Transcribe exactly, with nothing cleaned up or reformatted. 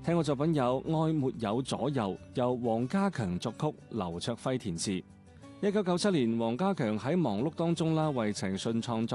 聽過作品有《愛沒有左右》，由黃家強作曲，劉卓輝填詞。一九九七年，黃家強喺忙碌當中啦，為陳奕迅創作